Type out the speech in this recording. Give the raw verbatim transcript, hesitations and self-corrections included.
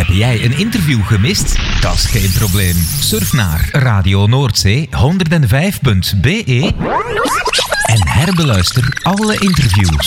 Heb jij een interview gemist? Dat is geen probleem. Surf naar Radio Noordzee honderdvijf punt be en herbeluister alle interviews.